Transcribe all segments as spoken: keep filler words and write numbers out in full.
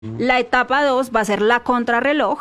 La etapa dos va a ser la contrarreloj,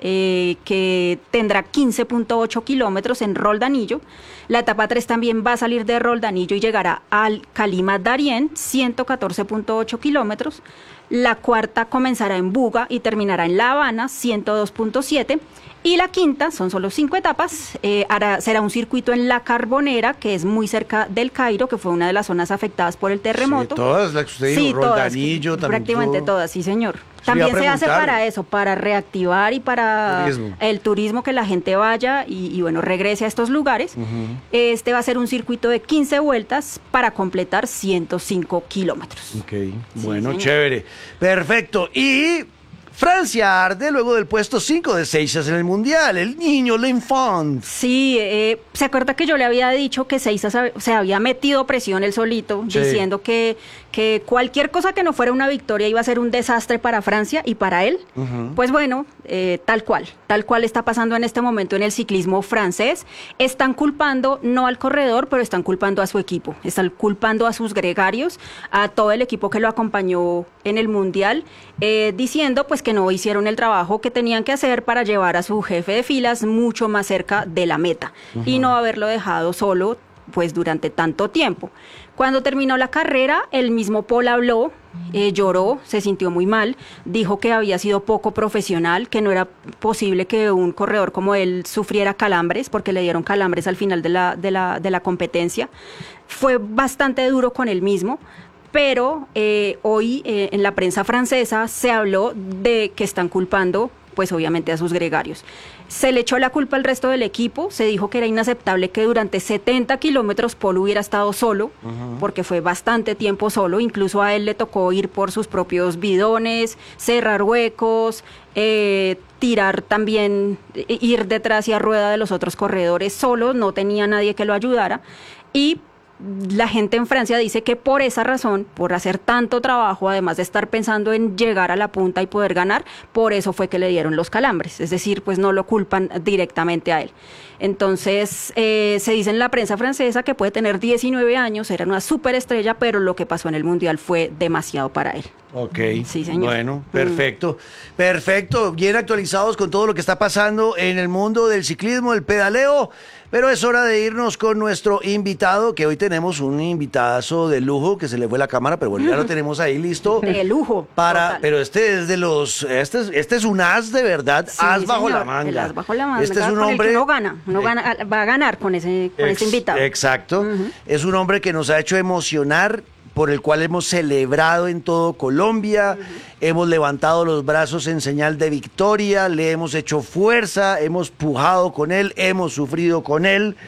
eh, que tendrá quince punto ocho kilómetros en Roldanillo. La etapa tres también va a salir de Roldanillo y llegará al Calima Darién, ciento catorce punto ocho kilómetros. La cuarta comenzará en Buga y terminará en La Habana, ciento dos punto siete. Y la quinta, son solo cinco etapas, eh, hará, será un circuito en La Carbonera, que es muy cerca del Cairo, que fue una de las zonas afectadas por el terremoto. Sí, todas las que usted dijo, sí, Roldanillo todas, también. prácticamente todo. todas, sí señor. Sí, También iba a se hace preguntar. para eso, para reactivar y para Turismo. el turismo, que la gente vaya y, y bueno, regrese a estos lugares. Uh-huh. Este va a ser un circuito de quince vueltas para completar ciento cinco kilómetros. Ok, Sí, bueno, señor. chévere. Perfecto. Y Francia arde luego del puesto cinco de Seixas en el Mundial. El niño, l'enfant. Sí, eh, ¿se acuerda que yo le había dicho que Seixas se había metido presión él solito, Sí. diciendo que, que cualquier cosa que no fuera una victoria iba a ser un desastre para Francia y para él? Uh-huh. Pues bueno, eh, tal cual, tal cual está pasando en este momento en el ciclismo francés. Están culpando no al corredor, pero están culpando a su equipo, están culpando a sus gregarios, a todo el equipo que lo acompañó en el Mundial, eh, diciendo pues que no hicieron el trabajo que tenían que hacer para llevar a su jefe de filas mucho más cerca de la meta, uh-huh, y no haberlo dejado solo pues durante tanto tiempo. Cuando terminó la carrera, el mismo Paul habló, eh, lloró, se sintió muy mal, dijo que había sido poco profesional, que no era posible que un corredor como él sufriera calambres, porque le dieron calambres al final de la, de la, de la competencia. Fue bastante duro con él mismo. Pero eh, hoy eh, en la prensa francesa se habló de que están culpando, pues obviamente a sus gregarios. Se le echó la culpa al resto del equipo, se dijo que era inaceptable que durante setenta kilómetros Paul hubiera estado solo, uh-huh, porque fue bastante tiempo solo, incluso a él le tocó ir por sus propios bidones, cerrar huecos, eh, tirar también, ir detrás y a rueda de los otros corredores solo, no tenía nadie que lo ayudara, y la gente en Francia dice que por esa razón, por hacer tanto trabajo, además de estar pensando en llegar a la punta y poder ganar, por eso fue que le dieron los calambres, es decir, pues no lo culpan directamente a él. Entonces, eh, se dice en la prensa francesa que puede tener diecinueve años, era una superestrella, pero lo que pasó en el Mundial fue demasiado para él. Ok, sí, señor. Bueno, perfecto, mm. perfecto, bien actualizados con todo lo que está pasando en el mundo del ciclismo, del pedaleo, pero es hora de irnos con nuestro invitado, que hoy tenemos un invitadazo de lujo, que se le fue la cámara, pero bueno, ya lo tenemos ahí listo. De lujo. Para, total. Pero este es de los, este es, este es un as de verdad, sí, as bajo señor, la manga. El as bajo la manga. Este es un con hombre. El que uno gana, uno gana, va a ganar con ese, con Ex, ese invitado. Exacto, uh-huh. Es un hombre que nos ha hecho emocionar, por el cual hemos celebrado en todo Colombia, uh-huh, hemos levantado los brazos en señal de victoria, le hemos hecho fuerza, hemos pujado con él, hemos sufrido con él.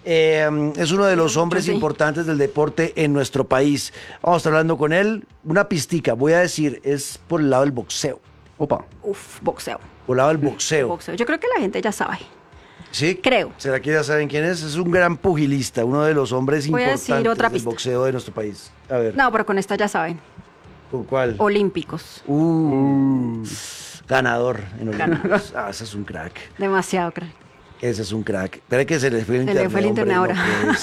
Eh, es uno de los hombres sí. importantes del deporte en nuestro país. Vamos a estar hablando con él. Una pistica, voy a decir, es por el lado del boxeo. Opa. Uf, boxeo. Por el lado del boxeo. boxeo. Yo creo que la gente ya sabe. ¿Sí? Creo. ¿Será que ya saben quién es? Es un gran pugilista, uno de los hombres voy importantes otra del boxeo de nuestro país. A ver. No, pero con esta ya saben. ¿Con cuál? Olímpicos. Uh, uh. Ganador en Olímpicos. Ah, ese es un crack. Demasiado crack. Ese es un crack. Espera que se le fue el se internet. Se le fue el internet hombre,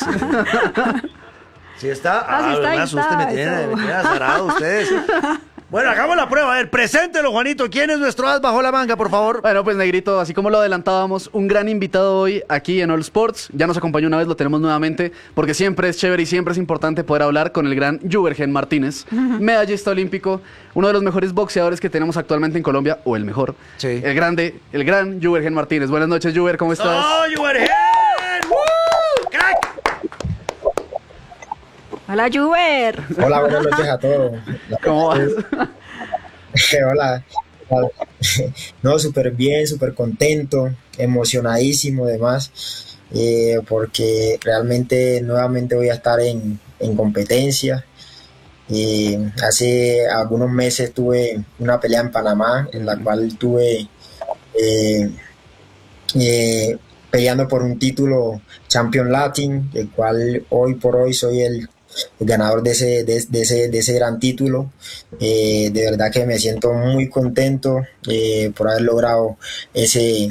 ahora. No ¿Sí está? Ah, sí está, no me asuste, me tienen, me tienen azarado ustedes. Bueno, hagamos la prueba. A ver, preséntelo, Juanito. ¿Quién es nuestro as bajo la manga, por favor? Bueno, pues, Negrito, así como lo adelantábamos, un gran invitado hoy aquí en All Sports. Ya nos acompañó una vez, lo tenemos nuevamente, porque siempre es chévere y siempre es importante poder hablar con el gran Juvergen Martínez, uh-huh, medallista olímpico, uno de los mejores boxeadores que tenemos actualmente en Colombia, o el mejor. Sí. El grande, el gran Juvergen Martínez. Buenas noches, Juver, ¿cómo estás? ¡Oh, Juvergen! ¡Woo! ¡Crack! Hola, Juver. Hola, buenas noches a todos. ¿Cómo vas? Hola. No, súper bien, súper contento, emocionadísimo además, eh, porque realmente nuevamente voy a estar en, en competencia. Eh, hace algunos meses tuve una pelea en Panamá, en la cual tuve eh, eh, peleando por un título Champion Latin, el cual hoy por hoy soy el el ganador de ese, de, de ese, de ese gran título. Eh, de verdad que me siento muy contento eh, por haber logrado ese,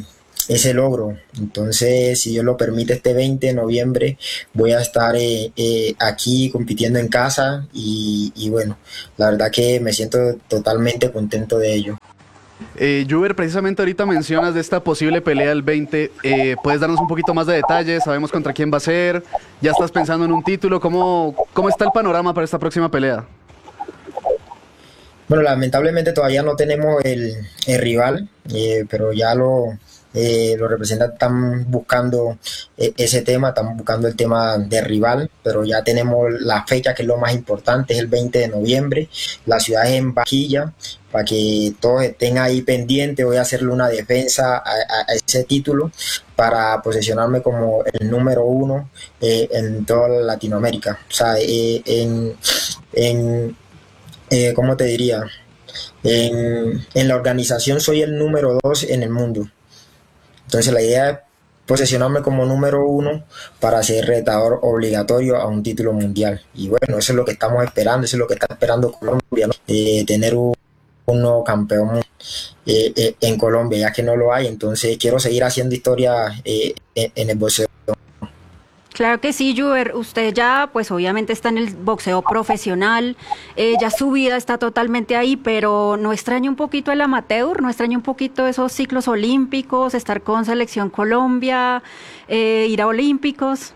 ese logro. Entonces, si Dios lo permite, este veinte de noviembre voy a estar eh, eh, aquí compitiendo en casa y, y bueno, la verdad que me siento totalmente contento de ello. Eh, Juber, precisamente ahorita mencionas de esta posible pelea el veinte, eh, ¿puedes darnos un poquito más de detalles? ¿Sabemos contra quién va a ser? ¿Ya estás pensando en un título? ¿Cómo, cómo está el panorama para esta próxima pelea? Bueno, lamentablemente todavía no tenemos el, el rival, eh, pero ya lo, eh, los representantes están buscando eh, ese tema, están buscando el tema de rival, pero ya tenemos la fecha, que es lo más importante, es el veinte de noviembre. La ciudad es en Barranquilla, para que todos estén ahí pendientes. Voy a hacerle una defensa a, a, a ese título para posicionarme como el número uno eh, en toda Latinoamérica. O sea, eh, en... en Eh, ¿cómo te diría? En, en la organización soy el número dos en el mundo. Entonces la idea es posicionarme como número uno para ser retador obligatorio a un título mundial. Y bueno, eso es lo que estamos esperando, eso es lo que está esperando Colombia, ¿no? Eh, tener un, un nuevo campeón eh, eh, en Colombia, ya que no lo hay. Entonces quiero seguir haciendo historia eh, en, en el boxeo. Claro que sí, Juber, usted ya pues obviamente está en el boxeo profesional, eh, ya su vida está totalmente ahí, pero ¿no extraña un poquito el amateur? ¿No extraña un poquito esos ciclos olímpicos, estar con Selección Colombia, eh, ir a Olímpicos?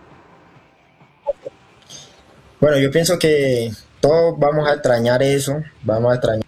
Bueno, yo pienso que todos vamos a extrañar eso, vamos a extrañar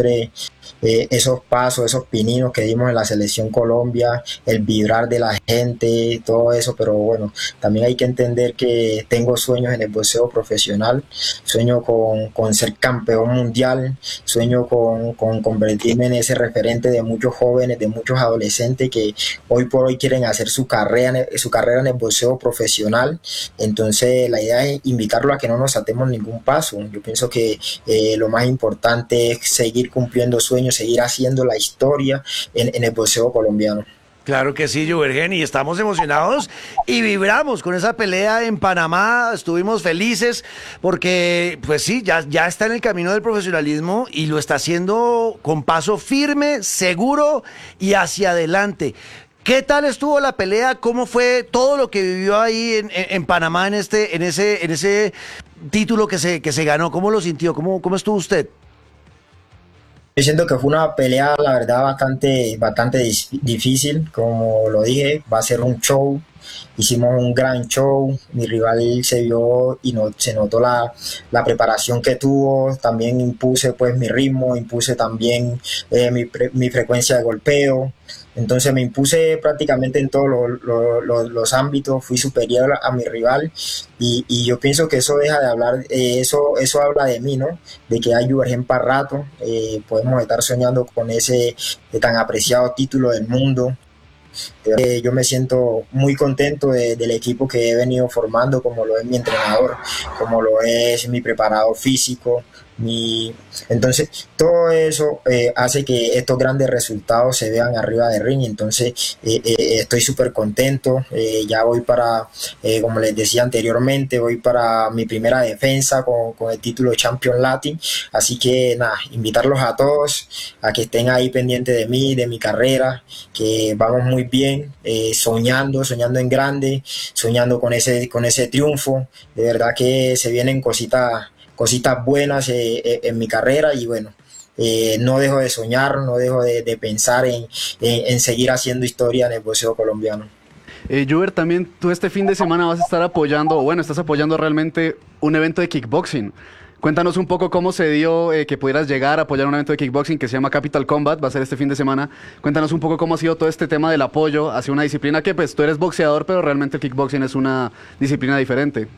eh, esos pasos, esos pininos que dimos en la Selección Colombia, el vibrar de la gente, todo eso, pero bueno, también hay que entender que tengo sueños en el boxeo profesional, sueño con, con ser campeón mundial, sueño con, con convertirme en ese referente de muchos jóvenes, de muchos adolescentes que hoy por hoy quieren hacer su carrera, su carrera en el boxeo profesional. Entonces la idea es invitarlo a que no nos saltemos ningún paso. Yo pienso que eh, lo más importante es seguir cumpliendo sueños, seguir haciendo la historia en, en el boxeo colombiano. Claro que sí, Jubergen, y estamos emocionados y vibramos con esa pelea en Panamá. Estuvimos felices porque, pues sí, ya, ya está en el camino del profesionalismo y lo está haciendo con paso firme, seguro y hacia adelante. ¿Qué tal estuvo la pelea? ¿Cómo fue todo lo que vivió ahí en, en, en Panamá en este, en ese, en ese título que se, que se ganó? ¿Cómo lo sintió? ¿Cómo, cómo estuvo usted? Yo siento que fue una pelea, la verdad, bastante, bastante difícil. Como lo dije, va a ser un show. Hicimos un gran show. Mi rival se vio y no, se notó la, la preparación que tuvo. También impuse pues mi ritmo, impuse también eh, mi, mi frecuencia de golpeo. Entonces me impuse prácticamente en todos los, los, los, los ámbitos, fui superior a mi rival y, y yo pienso que eso deja de hablar, eh, eso, eso habla de mí, ¿no? De que hay Jubergen para rato, eh, podemos estar soñando con ese eh, tan apreciado título del mundo. Eh, yo me siento muy contento de, del equipo que he venido formando, como lo es mi entrenador, como lo es mi preparador físico, mi... entonces todo eso eh, hace que estos grandes resultados se vean arriba de ring. Entonces eh, eh, estoy súper contento, eh, ya voy para, eh, como les decía anteriormente, voy para mi primera defensa con, con el título de Champion Latin, así que nada, invitarlos a todos a que estén ahí pendientes de mí, de mi carrera, que vamos muy bien, eh, soñando, soñando en grande, soñando con ese, con ese triunfo. De verdad que se vienen cositas cositas buenas eh, eh, en mi carrera y bueno, eh, no dejo de soñar, no dejo de, de pensar en, en, en seguir haciendo historia en el boxeo colombiano. Eh, Juber, también tú este fin de semana vas a estar apoyando, o bueno, estás apoyando realmente un evento de kickboxing. Cuéntanos un poco cómo se dio eh, que pudieras llegar a apoyar un evento de kickboxing que se llama Capital Combat, va a ser este fin de semana. Cuéntanos un poco cómo ha sido todo este tema del apoyo hacia una disciplina que pues tú eres boxeador, pero realmente el kickboxing es una disciplina diferente.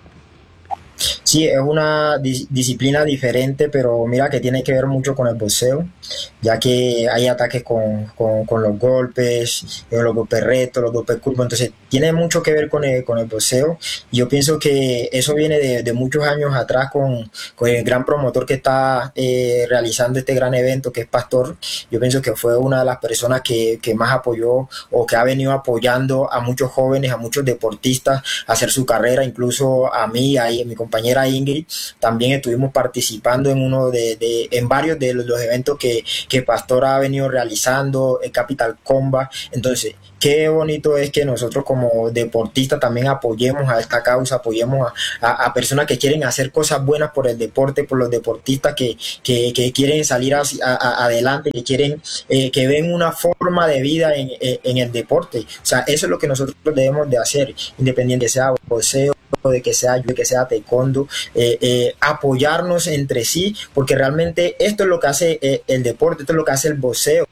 Sí, es una dis disciplina diferente, pero mira que tiene que ver mucho con el boxeo, ya que hay ataques con, con, con los golpes, los golpes rectos, los golpes curvos, entonces tiene mucho que ver con el, con el boxeo. Y yo pienso que eso viene de, de muchos años atrás con, con el gran promotor que está eh, realizando este gran evento, que es Pastor. Yo pienso que fue una de las personas que, que más apoyó o que ha venido apoyando a muchos jóvenes, a muchos deportistas a hacer su carrera, incluso a mí, a mi compañera compañera Ingrid, también estuvimos participando en uno de, de en varios de los, los eventos que, que Pastor ha venido realizando, el Capital Combat. Entonces, qué bonito es que nosotros como deportistas también apoyemos a esta causa, apoyemos a, a, a personas que quieren hacer cosas buenas por el deporte, por los deportistas que, que, que quieren salir a, a, adelante, que quieren, eh, que ven una forma de vida en, en el deporte. O sea, eso es lo que nosotros debemos de hacer, independiente sea boxeo, de que sea de que sea taekwondo, eh, eh, apoyarnos entre sí, porque realmente esto es lo que hace eh, el deporte, esto es lo que hace el boxeo,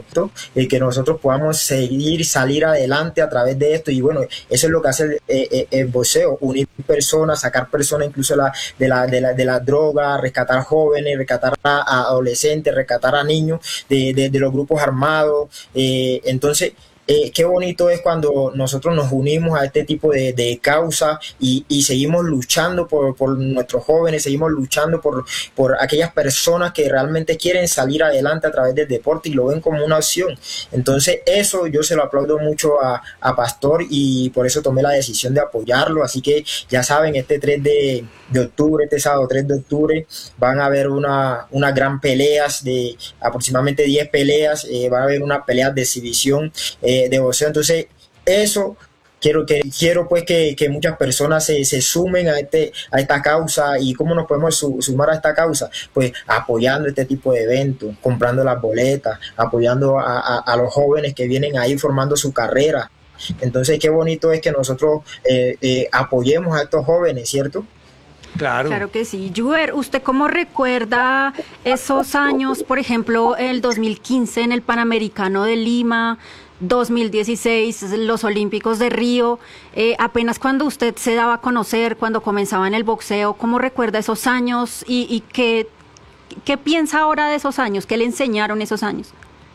y que nosotros podamos seguir, salir adelante a través de esto. Y bueno, eso es lo que hace el, el, el boxeo, unir personas, sacar personas incluso la, de, la, de, la, de la droga, rescatar jóvenes, rescatar a, a adolescentes, rescatar a niños de, de, de los grupos armados. Eh, entonces, Eh, qué bonito es cuando nosotros nos unimos a este tipo de, de causa y, y seguimos luchando por, por nuestros jóvenes, seguimos luchando por, por aquellas personas que realmente quieren salir adelante a través del deporte y lo ven como una opción. Entonces eso yo se lo aplaudo mucho a, a Pastor y por eso tomé la decisión de apoyarlo. Así que ya saben, este tres de, de octubre, este sábado tres de octubre, van a haber una, unas gran peleas de aproximadamente diez peleas, eh, va a haber unas peleas de exhibición eh, de boxeo. Entonces eso quiero que quiero pues que, que muchas personas se, se sumen a este a esta causa. Y cómo nos podemos su, sumar a esta causa, pues apoyando este tipo de eventos, comprando las boletas, apoyando a, a, a los jóvenes que vienen ahí formando su carrera. Entonces qué bonito es que nosotros eh, eh, apoyemos a estos jóvenes, ¿cierto? Claro. Claro que sí. Juber, ¿usted cómo recuerda esos años, por ejemplo, el dos mil quince en el Panamericano de Lima, dos mil dieciséis, los Olímpicos de Río, eh, apenas cuando usted se daba a conocer, cuando comenzaba en el boxeo, ¿cómo recuerda esos años y, y qué, qué piensa ahora de esos años? ¿Qué le enseñaron esos años?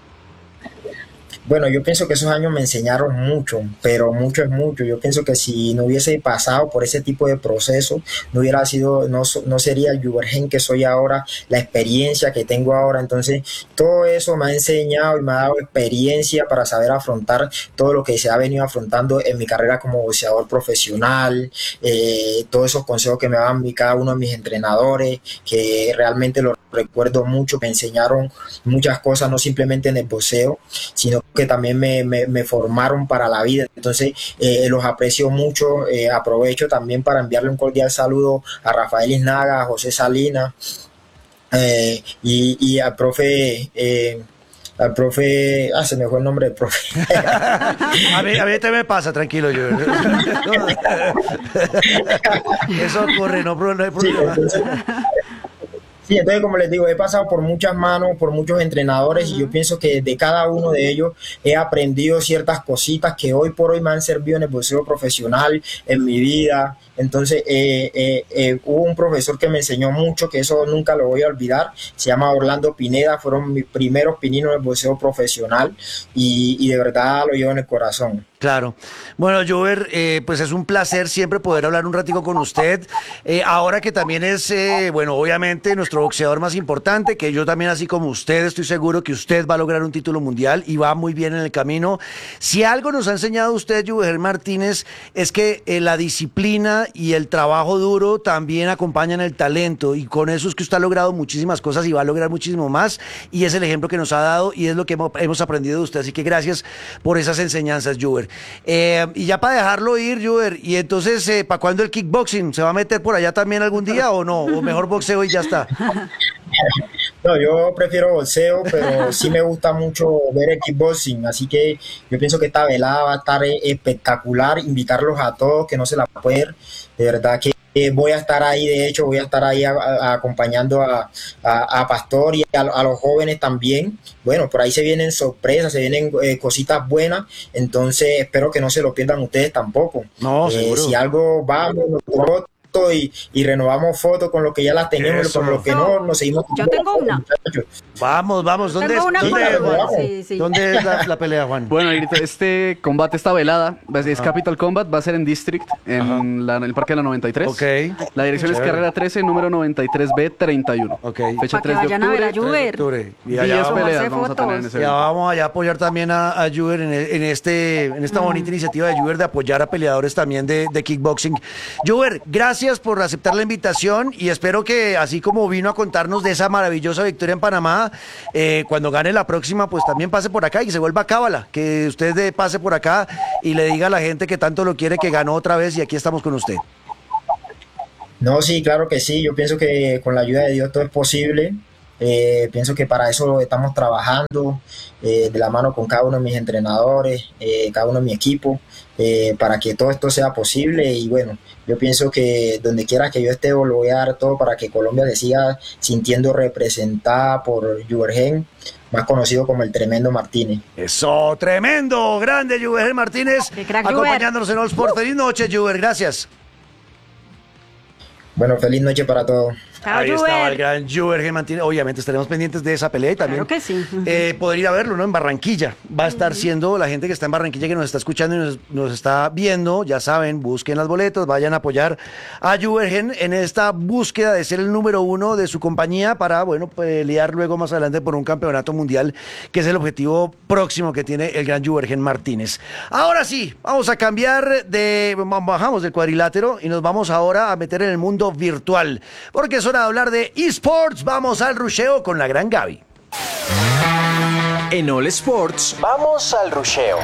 Bueno, yo pienso que esos años me enseñaron mucho, pero mucho es mucho. Yo pienso que si no hubiese pasado por ese tipo de proceso, no hubiera sido, no, no sería el Jubergen que soy ahora, la experiencia que tengo ahora. Entonces, todo eso me ha enseñado y me ha dado experiencia para saber afrontar todo lo que se ha venido afrontando en mi carrera como boxeador profesional, eh, todos esos consejos que me daban cada uno de mis entrenadores, que realmente los recuerdo mucho, me enseñaron muchas cosas, no simplemente en el boxeo, sino que también me, me, me formaron para la vida. Entonces eh, los aprecio mucho. Eh, aprovecho también para enviarle un cordial saludo a Rafael Iznaga, a José Salinas eh, y, y al profe eh, al profe, ah, se me fue el nombre del profe. a mí, a mí también me pasa, tranquilo, yo. Eso ocurre, no, no hay problema. Sí, entonces, Sí, entonces como les digo, he pasado por muchas manos, por muchos entrenadores, uh-huh. y yo pienso que de cada uno de ellos he aprendido ciertas cositas que hoy por hoy me han servido en el boxeo profesional, en mi vida. Entonces eh, eh, eh, hubo un profesor que me enseñó mucho, que eso nunca lo voy a olvidar, se llama Orlando Pineda, fueron mis primeros pininos en el boxeo profesional y, y de verdad lo llevo en el corazón. Claro. Bueno, Juber, eh, pues es un placer siempre poder hablar un ratico con usted. Eh, ahora que también es, eh, bueno, obviamente nuestro boxeador más importante, que yo también, así como usted, estoy seguro que usted va a lograr un título mundial y va muy bien en el camino. Si algo nos ha enseñado usted, Juber Martínez, es que eh, la disciplina y el trabajo duro también acompañan el talento, y con eso es que usted ha logrado muchísimas cosas y va a lograr muchísimo más, y es el ejemplo que nos ha dado y es lo que hemos, hemos aprendido de usted. Así que gracias por esas enseñanzas, Juber. Eh, y ya para dejarlo ir, Juber, y entonces, eh, ¿para cuándo el kickboxing? ¿Se va a meter por allá también algún día o no? ¿O mejor boxeo y ya está? No, yo prefiero boxeo, pero sí me gusta mucho ver el kickboxing, así que yo pienso que esta velada va a estar espectacular, invitarlos a todos que no se la pueden, de verdad que voy a estar ahí, de hecho voy a estar ahí a, a, acompañando a, a, a Pastor y a, a los jóvenes también. Bueno, por ahí se vienen sorpresas, se vienen eh, cositas buenas, entonces espero que no se lo pierdan ustedes tampoco. No, eh, seguro. Si algo vamos, nosotros Y, y renovamos fotos con lo que ya las tenemos, Eso. con lo que no, nos seguimos. Yo tengo una. Muchachos. Vamos, vamos. ¿Dónde, Tengo es, una ¿dónde, con es, Juber, Juan? sí, sí. ¿Dónde es la, la pelea, Juan? Bueno, ahorita este combate, esta velada, es Capital Combat, va a ser en District, en, la, en el Parque de la noventa y tres. Ok. La dirección es Chévere. carrera trece, número noventa y tres B treinta y uno. Ok. Fecha Para que tres de vayan a ver a octubre. Juber. Octubre. Y diez allá vamos, peleas hacer vamos a tener en fotos. ese ya evento. vamos allá a apoyar también a, a Juber en, en, este, en esta bonita iniciativa de Juber de apoyar a peleadores también de, de kickboxing. Juber, gracias. gracias por aceptar la invitación y espero que así como vino a contarnos de esa maravillosa victoria en Panamá, eh, cuando gane la próxima, pues también pase por acá y se vuelva cábala, que usted de, pase por acá y le diga a la gente que tanto lo quiere, que ganó otra vez y aquí estamos con usted. No, sí, claro que sí. Yo pienso que con la ayuda de Dios todo es posible. Eh, pienso que para eso estamos trabajando eh, de la mano con cada uno de mis entrenadores, eh, cada uno de mi equipo, eh, para que todo esto sea posible. Y bueno, yo pienso que donde quiera que yo esté, lo voy a dar todo para que Colombia se siga sintiendo representada por Juvergen, más conocido como el Tremendo Martínez. Eso, tremendo, grande Juvergen Martínez, Qué crack, acompañándonos en All Sport. Feliz noche, Juver, gracias. Bueno, feliz noche para todos. Chao, Ahí Juver. estaba el gran Juvergen Martínez. Obviamente estaremos pendientes de esa pelea y también Claro que sí. eh, poder ir a verlo, ¿no? En Barranquilla. Va a estar siendo la gente que está en Barranquilla, que nos está escuchando y nos, nos está viendo. Ya saben, busquen las boletas, vayan a apoyar a Juvergen en esta búsqueda de ser el número uno de su compañía para, bueno, pelear luego más adelante por un campeonato mundial, que es el objetivo próximo que tiene el gran Juvergen Martínez. Ahora sí, vamos a cambiar de... Bajamos del cuadrilátero y nos vamos ahora a meter en el mundo virtual, porque es hora de hablar de eSports. Vamos al rusheo con la gran Gaby. En All Sports, vamos al rusheo.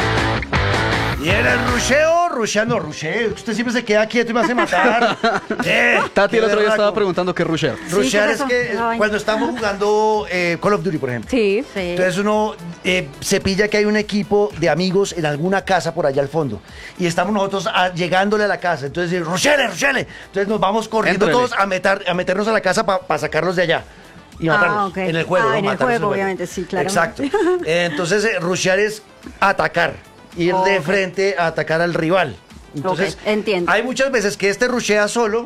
Y en el rusheo, rusheando, rusheo. Usted siempre se queda quieto y me hace matar. Eh, Tati el qué otro día berraco. estaba preguntando qué rushear. Rushear ¿qué es pasó? que Esa vaina. cuando estamos jugando eh, Call of Duty, por ejemplo. Sí. Sí. Entonces uno eh, se pilla que hay un equipo de amigos en alguna casa por allá al fondo. Y estamos nosotros a- llegándole a la casa. Entonces, rushele, rushele. Entonces nos vamos corriendo Éntrele. todos a, meter, a meternos a la casa para sacarlos de allá. Y Ah, matarlos. ok. En el juego. Ah, ¿no? en el Matarlos juego, obviamente, sí, claro. Exacto. Eh, entonces, eh, rushear es atacar. Ir de Ok. frente a atacar al rival. Entonces, Ok, entiendo. hay muchas veces que este rushea solo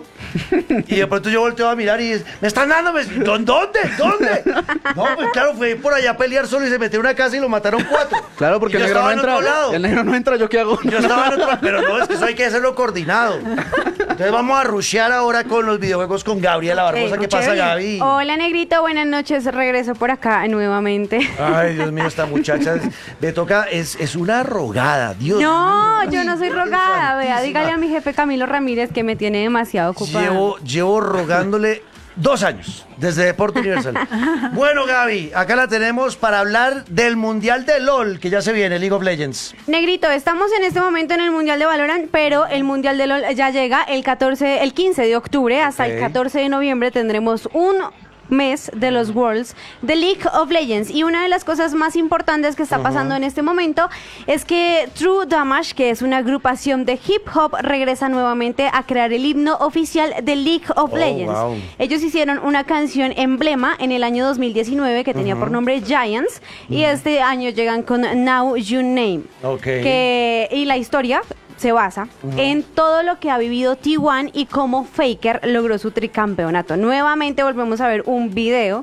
y de pronto yo volteo a mirar y es, me están dando, me- ¿dó- ¿dónde? ¿Dónde? No, pues claro, fue por allá a pelear solo y se metió en una casa y lo mataron cuatro. Claro, porque Y el yo negro no estaba en otro entra. lado. El negro no entra, ¿yo qué hago? Yo estaba en otro, pero no, es que eso hay que hacerlo coordinado. Entonces vamos a rushear ahora con los videojuegos con Gabriela Barbosa. Ok, ¿Qué pasa, chévere. Gaby? Hola, Negrito, buenas noches. Regreso por acá nuevamente. Ay, Dios mío, esta muchacha es- me toca, es, es una rogada, Dios No, mío. yo no soy rogada. Vea, santísima. dígale a mi jefe Camilo Ramírez que me tiene demasiado ocupada. Llevo, llevo rogándole dos años desde Deporte Universal. Bueno, Gaby, acá la tenemos para hablar del Mundial de LOL que ya se viene, League of Legends. Negrito, estamos en este momento en el Mundial de Valorant, pero el Mundial de LOL ya llega el catorce, el quince de octubre, hasta Ok. el catorce de noviembre tendremos un mes de los Worlds de League of Legends. Y una de las cosas más importantes que está pasando en este momento es que True Damage, que es una agrupación de hip hop, regresa nuevamente a crear el himno oficial de League of Oh, Legends. wow. Ellos hicieron una canción emblema en el año dos mil diecinueve que tenía por nombre Giants, y este año llegan con Now You Name. Ok. Que, y la historia se basa en todo lo que ha vivido T uno y cómo Faker logró su tricampeonato. Nuevamente volvemos a ver un video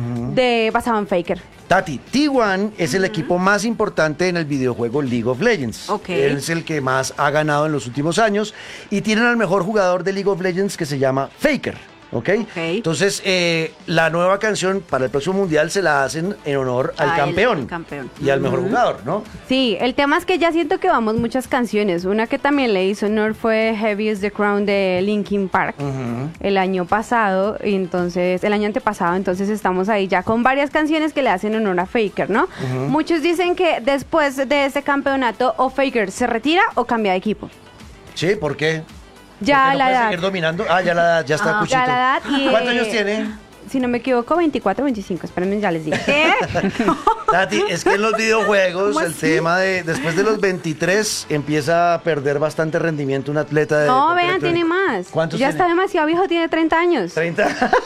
de basado en Faker. Tati, T uno es el equipo más importante en el videojuego League of Legends. Ok. Él es el que más ha ganado en los últimos años y tienen al mejor jugador de League of Legends que se llama Faker. ¿Ok? Ok. Entonces, eh, la nueva canción para el próximo mundial se la hacen en honor al A él, campeón, al campeón. y al mejor Ujú. jugador, ¿no? Sí, el tema es que ya siento que vamos muchas canciones. Una que también le hizo honor fue Heavy is the Crown de Linkin Park el año pasado, y entonces, el año antepasado, entonces estamos ahí ya con varias canciones que le hacen honor a Faker, ¿no? Muchos dicen que después de este campeonato o Faker se retira o cambia de equipo. Sí, ¿por qué? Ya ¿Por qué no la puede edad. seguir dominando? Ah, ya la edad, ya está Ah, cuchito. ya la edad y, ¿Cuántos eh, años tiene? Si no me equivoco, veinticuatro, veinticinco. Espérenme, ya les digo. Tati, es que en los videojuegos ¿Cómo el así? tema de después de los veintitrés empieza a perder bastante rendimiento un atleta de No, deporte vean, tiene electrónico. más. ¿Cuántos Ya tiene? está demasiado viejo, tiene treinta años. treinta.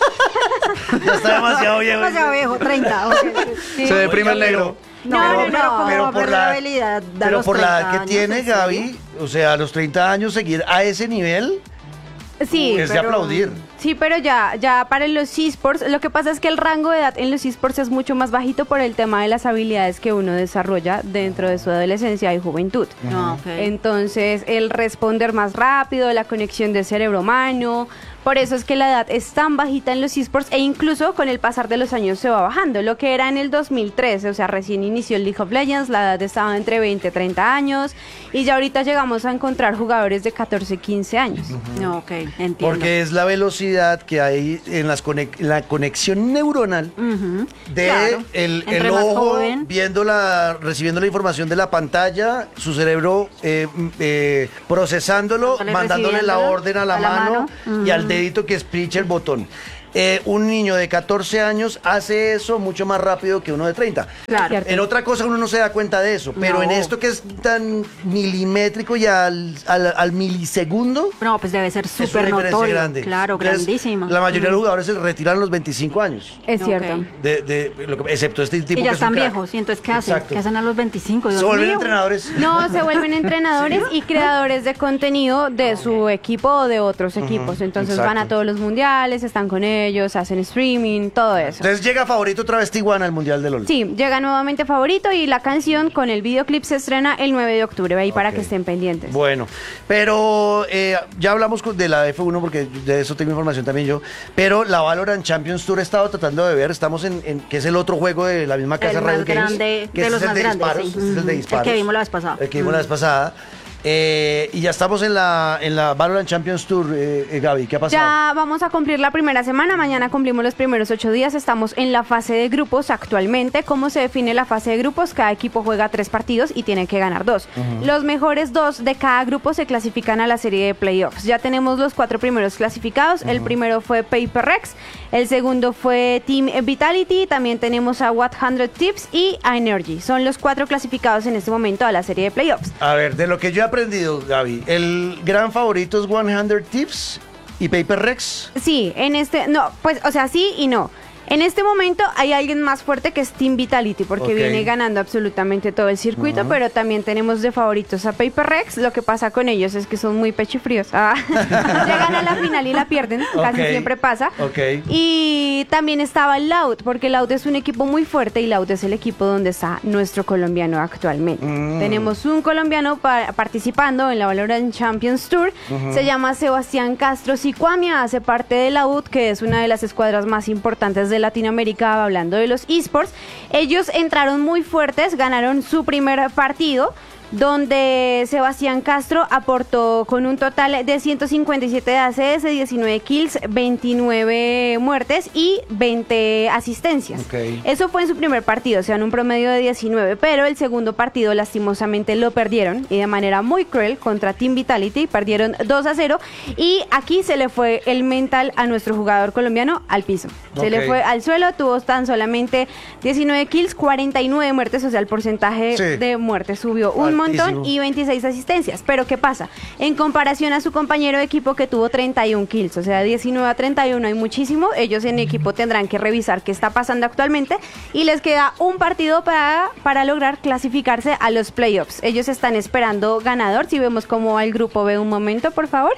Ya está demasiado viejo. Demasiado viejo, treinta. ok. Sí. Se deprime el Oiga, negro. No, pero, no, pero no. ¿cómo Pero va a por perder la, habilidad a pero los por la treinta que años, tiene ¿en serio? Gaby, o sea, a los treinta años seguir a ese nivel Sí, es de pero- aplaudir. sí, pero ya, ya para los esports, lo que pasa es que el rango de edad en los esports es mucho más bajito por el tema de las habilidades que uno desarrolla dentro de su adolescencia y juventud. No, ok. Entonces, el responder más rápido, la conexión de cerebro-humano, Por eso es que la edad es tan bajita en los esports e incluso con el pasar de los años se va bajando. Lo que era en el dos mil trece, o sea, recién inició el League of Legends, la edad estaba entre veinte y treinta años y ya ahorita llegamos a encontrar jugadores de catorce, quince años. Uh-huh. No, ok, entiendo. Porque es la velocidad que hay en las conec- la conexión neuronal Uh-huh. de Claro. el, Entre el más ojo joven. viendo la, recibiendo la información de la pantalla, su cerebro eh, m- eh, procesándolo, Dándole, mandándole la recibiéndolo orden a la, a la mano, mano. y al Ujú. dedito que espricha el botón. Eh, un niño de catorce años hace eso mucho más rápido que uno de treinta. Claro. Cierto. En otra cosa uno no se da cuenta de eso, pero No. en esto que es tan milimétrico y al, al, al milisegundo, No, pues debe ser es una súper diferencia notorio. grande. Claro, Entonces, grandísima. La mayoría de los Mm. jugadores se retiran a los veinticinco años. Es Ok. cierto. De, de, lo que- excepto este tipo Y ya que es un están crack. viejos, y entonces ¿qué hacen? Exacto. ¿Qué hacen a los veinticinco? Dios Se vuelven mío. entrenadores. No, se vuelven entrenadores y creadores de contenido de su equipo o de otros equipos. Entonces van a exacto. todos los mundiales, están con ellos, hacen streaming, todo eso. Entonces llega favorito otra vez Tijuana al Mundial de LOL. Sí, llega nuevamente favorito y la canción con el videoclip se estrena el nueve de octubre, ahí para Ok. que estén pendientes. Bueno, pero eh, ya hablamos con- de la F uno porque de eso tengo información también yo, pero la Valorant Champions Tour he estado tratando de ver, estamos en, en- que es el otro juego de la misma casa El Riot más Games, grande, que de este los es el más de grandes, disparos, sí. este es el de Ujú. disparos. El que vimos la vez pasada. El que vimos la vez pasada. Eh, y ya estamos en la, en la Valorant Champions Tour, eh, eh, Gaby, ¿qué ha pasado? Ya vamos a cumplir la primera semana, mañana cumplimos los primeros ocho días, estamos en la fase de grupos actualmente. ¿Cómo se define la fase de grupos? Cada equipo juega tres partidos y tiene que ganar dos. Los mejores dos de cada grupo se clasifican a la serie de playoffs. Ya tenemos los cuatro primeros clasificados, el primero fue Paper Rex, el segundo fue Team Vitality, también tenemos a cien Tips y a Energy. Son los cuatro clasificados en este momento a la serie de playoffs. A ver, de lo que yo he aprendido, Gaby, el gran favorito es cien Tips y Paper Rex. Sí, en este, no, pues, o sea, sí y no. En este momento hay alguien más fuerte que es Team Vitality porque Ok. viene ganando absolutamente todo el circuito, pero también tenemos de favoritos a Paper Rex. Lo que pasa con ellos es que son muy pechifríos. Ah. Llegan a la final y la pierden, casi Ok. siempre pasa. Ok. Y también estaba Loud, porque Loud es un equipo muy fuerte y Loud es el equipo donde está nuestro colombiano actualmente. Mm. Tenemos un colombiano pa- participando en la Valorant Champions Tour, se llama Sebastián Castro Sicuamia, hace parte de Loud, que es una de las escuadras más importantes de Latinoamérica, hablando de los esports. Ellos entraron muy fuertes, ganaron su primer partido, donde Sebastián Castro aportó con un total de ciento cincuenta y siete de A C S, diecinueve kills, veintinueve muertes y veinte asistencias. Ok. Eso fue en su primer partido, o sea, en un promedio de diecinueve, pero el segundo partido lastimosamente lo perdieron y de manera muy cruel contra Team Vitality, perdieron dos a cero y aquí se le fue el mental a nuestro jugador colombiano al piso. Se Ok. le fue al suelo, tuvo tan solamente diecinueve kills, cuarenta y nueve muertes, o sea, el porcentaje Sí. de muertes subió un Altísimo. montón y veintiséis asistencias. Pero ¿qué pasa? En comparación a su compañero de equipo que tuvo treinta y uno kills, o sea, diecinueve a treinta y uno hay muchísimo. Ellos en equipo tendrán que revisar qué está pasando actualmente y les queda un partido para, para lograr clasificarse a los playoffs. Ellos están esperando ganador. Si vemos cómo va el grupo, ve un momento, por favor.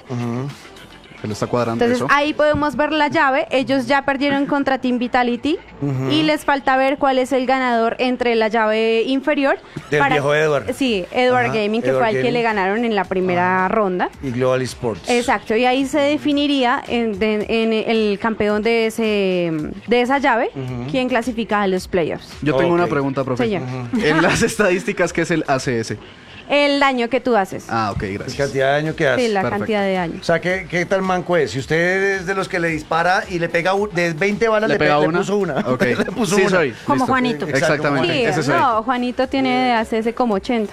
Que lo está cuadrando Entonces eso. ahí podemos ver la llave. Ellos ya perdieron contra Team Vitality y les falta ver cuál es el ganador entre la llave inferior. Del viejo Edward. Sí, Edward Ajá, Gaming, que Edward fue al que Gaming. le ganaron en la primera ronda. Y Global Sports. Exacto, y ahí se definiría en, de- en el campeón de ese de esa llave, quién clasifica a los playoffs. Yo tengo Ok. una pregunta, profe. Señor. En las estadísticas, ¿qué es el A C S? El daño que tú haces. Ah, ok, La gracias. cantidad de daño que hace. sí, la perfecto. cantidad de daño. O sea, ¿qué, ¿qué tal manco es? Si usted es de los que le dispara y le pega un- de veinte balas, le, ¿Le pega pe- le una? puso una. Ok. le puso Sí, una. soy. Como Listo. Juanito. Exactamente, Sí, ese soy. no, Juanito tiene de hacerse como ochenta.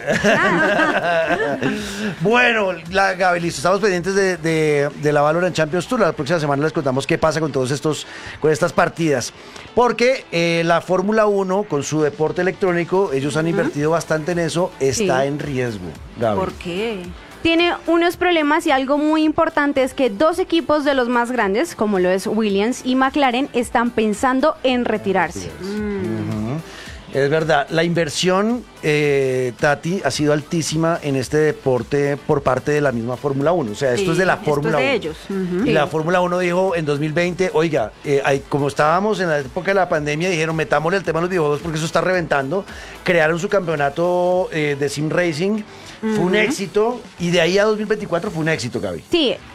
Bueno, la, Gaby, listo. Estamos pendientes de, de, de la Valorant Champions Tour. La próxima semana les contamos qué pasa con todos estos, con estas partidas. Porque eh, la Fórmula uno, con su deporte electrónico, ellos han invertido bastante en eso, está Sí. en riesgo, Gaby. ¿Por qué? Tiene unos problemas y algo muy importante es que dos equipos de los más grandes, como lo es Williams y McLaren, están pensando en retirarse. Es verdad, la inversión, eh, Tati, ha sido altísima en este deporte por parte de la misma Fórmula uno. O sea, esto Sí, es de la esto es Fórmula de uno. ellos. Ujú. Y la Fórmula uno dijo en dos mil veinte, oiga, eh, hay- como estábamos en la época de la pandemia, dijeron, metámosle el tema de los videojuegos porque eso está reventando. Crearon su campeonato eh, de Sim Racing, fue un éxito, y de ahí a dos mil veinticuatro fue un éxito, Gaby. Sí,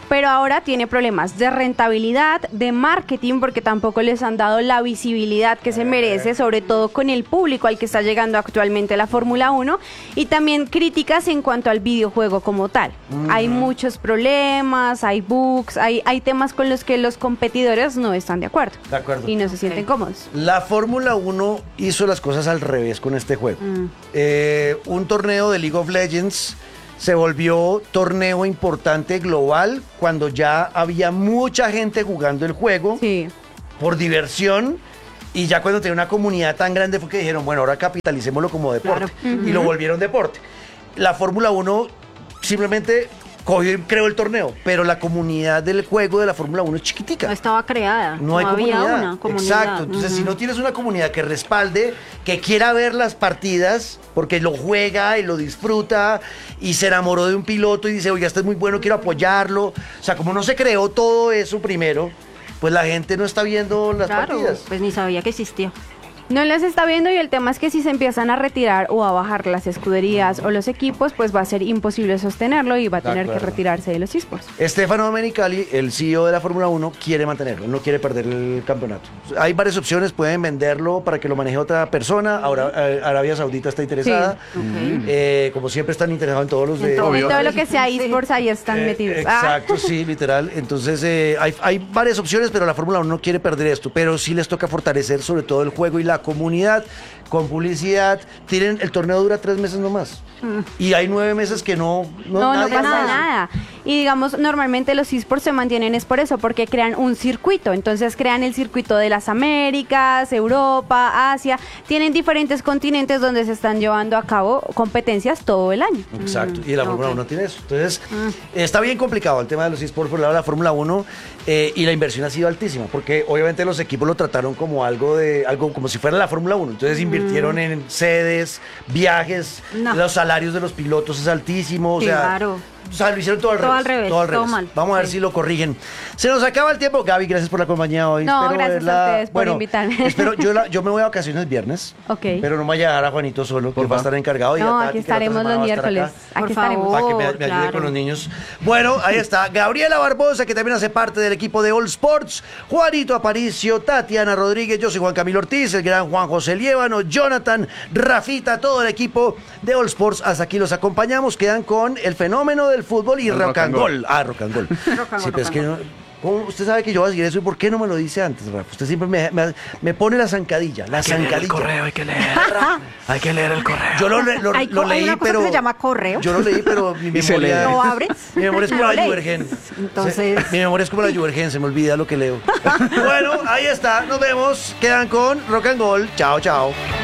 pero ahora tiene problemas de rentabilidad, de marketing, porque tampoco les han dado la visibilidad que se merece, sobre todo con el público al que está llegando actualmente la Fórmula uno, y también críticas en cuanto al videojuego como tal. Uh-huh. Hay muchos problemas, hay bugs, hay, hay temas con los que los competidores no están de acuerdo. De acuerdo. Y no se sienten cómodos. La Fórmula uno hizo las cosas al revés con este juego. Mm. Eh, un torneo de League of Legends se volvió torneo importante global cuando ya había mucha gente jugando el juego, sí, por diversión, y ya cuando tenía una comunidad tan grande fue que dijeron, bueno, ahora capitalicémoslo como deporte, claro. uh-huh. y lo volvieron deporte. La Fórmula uno simplemente cogió y creó el torneo, pero la comunidad del juego de la Fórmula uno es chiquitica. No estaba creada. No, no hay había comunidad. Una comunidad. Exacto. Entonces, uh-huh. si no tienes una comunidad que respalde, que quiera ver las partidas, porque lo juega y lo disfruta, y se enamoró de un piloto y dice, oiga, este es muy bueno, quiero apoyarlo. O sea, como no se creó todo eso primero, pues la gente no está viendo las claro, partidas. Pues ni sabía que existía. No las está viendo, y el tema es que si se empiezan a retirar o a bajar las escuderías o los equipos, pues va a ser imposible sostenerlo y va a tener que retirarse de los esports. Stefano Domenicali, el C E O de la Fórmula uno, quiere mantenerlo, no quiere perder el campeonato. Hay varias opciones, pueden venderlo para que lo maneje otra persona. Ahora eh, Arabia Saudita está interesada. Sí. Okay. Eh, como siempre están interesados en todos los de... En todo, todo lo que sea esports, ahí están eh, metidos. Exacto, ah. sí, literal. Entonces eh, hay, hay varias opciones, pero la Fórmula uno no quiere perder esto. Pero sí les toca fortalecer sobre todo el juego y la comunidad, con publicidad. Tienen, el torneo dura tres meses nomás. Mm. Y hay nueve meses que no... No, no, no pasa nada. nada. Y digamos, normalmente los esports se mantienen es por eso, porque crean un circuito. Entonces crean el circuito de las Américas, Europa, Asia. Tienen diferentes continentes donde se están llevando a cabo competencias todo el año. Exacto. Mm. Y la Fórmula okay. uno tiene eso. Entonces, mm. está bien complicado el tema de los esports por el lado de la Fórmula uno. Eh, y la inversión ha sido altísima, porque obviamente los equipos lo trataron como algo de algo como si fuera la Fórmula uno. Entonces mm. invirtieron en sedes, viajes, no. los salarios de los pilotos es altísimo, o sí, sea, claro. O sea, lo hicieron todo al todo revés. Al revés todo al revés. Todo mal. Vamos a ver sí. si lo corrigen. Se nos acaba el tiempo. Gaby, gracias por la compañía hoy. No, espero gracias verla. a ustedes por bueno, invitarme. Espero, yo, la, yo me voy a vacaciones viernes. Ok. Pero no me vaya a dejar a Juanito solo, que va a estar encargado. Y no, a Tati, aquí estaremos los miércoles. Aquí por estaremos. Favor, para que me, me claro. ayude con los niños. Bueno, ahí está. Gabriela Barbosa, que también hace parte del equipo de All Sports. Juanito Aparicio, Tatiana Rodríguez, yo soy Juan Camilo Ortiz, el gran Juan José Liévano, Jonathan, Rafita, todo el equipo de All Sports. Hasta aquí los acompañamos. Quedan con el fenómeno del fútbol y el rock and roll. Ah, rock and roll. Sí, pero es que no, ¿cómo? Usted sabe que yo voy a seguir eso, y ¿por qué no me lo dice antes, Rafa? Usted siempre me, me, me pone la zancadilla, la hay que zancadilla. Leer el correo, hay que leer. Hay que leer el correo. Yo lo, lo, hay, lo hay leí, una cosa pero que se llama correo. Yo lo leí, pero mi memoria. ¿Lo abres? Mi memoria es como la lees. Juergen. Entonces. Se, mi memoria es como la Juergen, se me olvida lo que leo. Bueno, ahí está. Nos vemos. Quedan con Rock and Roll. Chao, chao.